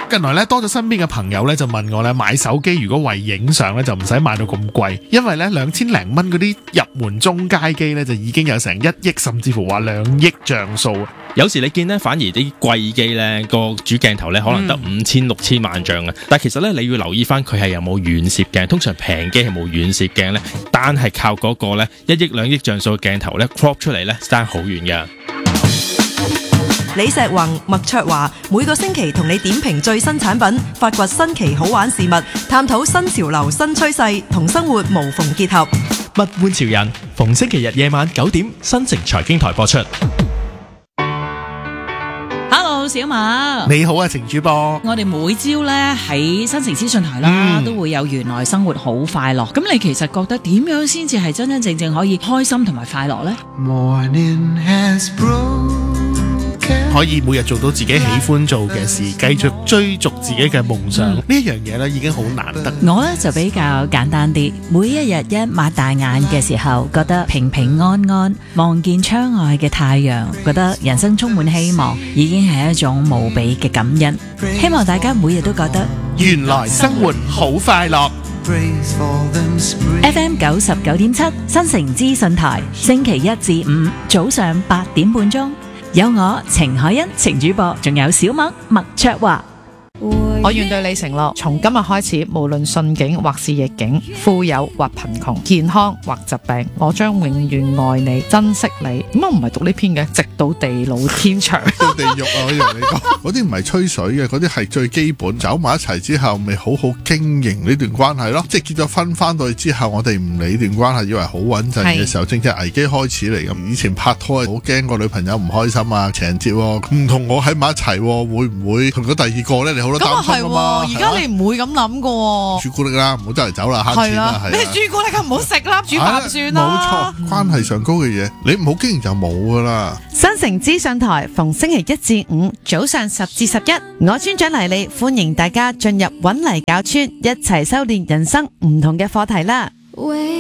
近來咧多咗身邊嘅朋友咧就問我咧買手機如果為影相咧就唔使買到咁貴，因為咧2000零蚊嗰啲入門中階機咧就已經有成1億甚至乎話2億像素。 有時你見咧反而啲貴機咧個主鏡頭咧可能得5000、6000萬像啊，但其實咧你要留意翻佢係有冇遠攝鏡，通常平機係冇遠攝鏡咧，單係靠嗰個咧1億2億像素嘅鏡頭咧 crop 出嚟咧爭好遠噶。 李石宏、麥卓華每個星期同你點評最新產品，發掘新奇好玩事物，探討新潮流新趨勢，同生活無縫結合。 物玩潮人，逢星期日夜晚9點，新城財經台播出。 Hello， 小馬， 你好啊，程主播。 我哋每朝咧喺新城資訊台啦，都會有原來生活好快樂。咁你其實覺得點樣先至係真真正正可以開心同埋快樂呢？ 可以每日做到自己喜歡做嘅事，繼續追逐自己嘅夢想，呢一樣嘢咧已經好難得。 我咧就比較簡單啲，每一日一擘大眼嘅時候，覺得平平安安，望見窗外嘅太陽，覺得人生充滿希望，已經係一種無比嘅感恩。希望大家每日都覺得原來生活好快樂。 FM 99.7新城資訊台，星期一至五早上8點半鐘。有我程海欣程主播，仲有小麥麥卓華。 我願對你承諾，從今日開始，無論順境或是逆境，富有或貧窮，健康或疾病，我將永遠愛你，珍惜你。點解唔係讀呢篇嘅？直到地老天長。 到地獄啊！我以為你講嗰啲唔係吹水嘅，嗰啲係最基本。走埋一齊之後，咪好好經營呢段關係咯。即係結咗婚翻到去之後，我哋唔理段關係，以為好穩陣嘅時候，正係危機開始嚟咁。以前拍拖好驚個女朋友唔開心啊，情人節唔同我喺埋一齊，會唔會同咗第二個咧？你好多擔心啊嘛。 而家你唔會咁諗噶。 朱古力啦，唔好周圍走啦，慳錢啦，係咩朱古力咁唔好食啦，煮飯算啦。 冇錯，關係上高嘅嘢，你唔好經營就冇噶啦。 新城資訊台逢星期一至五早上10至11，我村長黎利歡迎大家進入搵泥搞村，一齊修煉人生唔同嘅課題啦。